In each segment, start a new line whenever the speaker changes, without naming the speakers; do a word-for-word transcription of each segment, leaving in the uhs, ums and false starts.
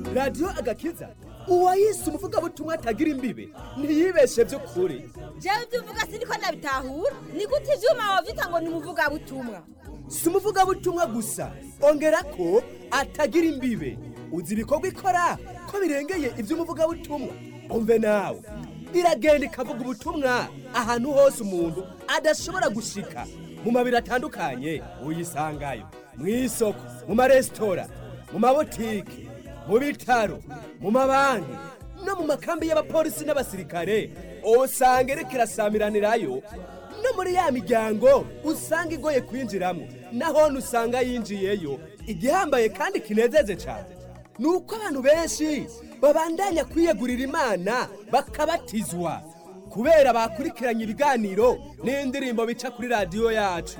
radiyo agakiza uwayise umuvugabutumwa atagira imbibe ntiyibeshe by'ukuri.
jewe ibyo uvuga siniko nabitahura, ni gute ivyuma wavyita ngo ni umuvugabutumwa?
Si umuvugabutumwa gusa, ongera ko atagira imbibe. Uzi ibikorwa ikora ko birengeye iby'umuvugabutumwa. Umve nawe, iragenda ikavuga ubutumwa ahantu hose umuntu adashobora gushika. Mu mabiro atandukanye uyisangayo, mu isoko, mu maresitora, mu mabotike, mu bitaro, mu mabanki no mu makambi y'abapolisi n'abasirikare. Usanga iriko irasamiranirayo no muri ya miryango usanga igoye kwinjiramo, naho usanga yinjiyeyo. Igihambaye kandi kinezeje cyane nuko abantu benshi babandanya kwiyegurira Imana bakabatizwa kubera bakurikiranye ibiganiro n'indirimbo bica kuri radiyo yacu.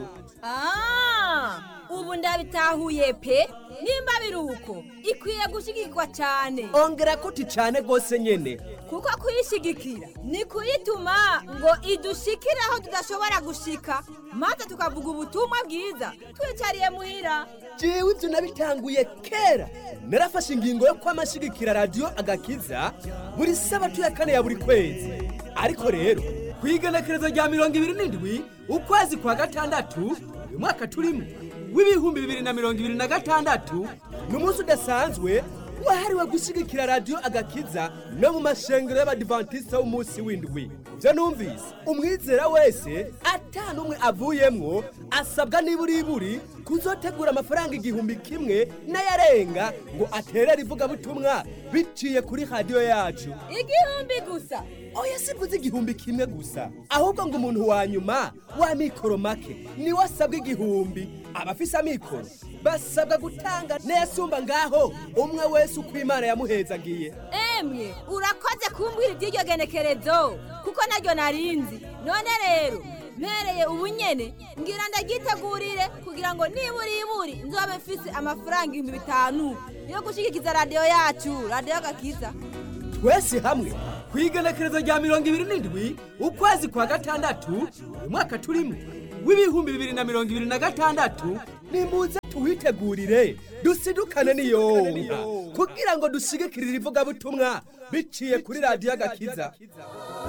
Ah, ubu ndabitahuye pe. Nimba biruko ikwiye gushigikwa cyane.
Ongera kuti cyane gose nyene,
kuko kuyishigikira ni kuyituma ngo idushikire aho tudashobora gushika, maze tukavuga ubutumwa bwiza twicariye muhira.
Jewe ibyo nabitanguye kera, narafashe ingingo yo kwamashigikira radiyo agakiza buri sabatu ya kane ya buri kwezi. Ariko rero kwigenekerezo rya mirongo ibiri n'indwi ukwezi kwa gatandatu uyu mwaka turimo w'ibihumbi bibiri na mirongo ibiri na gatandatu ni umunsi udasanzwe wahariwe gushigikira radiyo agakiza no mu mashengero y'abadivantisita w'umunsi w'indwi. Byo numvise umwizera wese atanumwe avuyemwo asabwa niburiburi kuzotegura amafaranga igihumbi kimwe n'ayarenga ngo aterere ivugabutumwa biciye kuri radiyo yacu.
Igihumbi gusa?
Oya, sivuze igihumbi kimwe gusa, ahubwo ngo umuntu wa nyuma wa mikoro make ni wasabwa igihumbi. Abafise amikoro basabwa gutanga nesumba ngaho umwe wese uko Imana yamuhezagiye.
Emwe urakoze kumbwira iby'iryo genekerezo kuko naryo narinzi. None rero mereye ubunyene ngira ndagitegurire kugira ngo niburi iburi nzobe mfise amafaranga ibihumbi bitanu yo gushigikiza radiyo yacu, radiyo agakiza.
Twese hamwe kwigenekerezo rya mirongo ibiri n'indwi ukwezi kwa gatandatu uyu mwaka turimo w'ibihumbi bibiri na mirongo ibiri na gatandatu, nimbuze tuwitegurire dusidukane niyonka kugira ngo dushigikirire ivugabutumwa biciye kuri radiyo agakiza.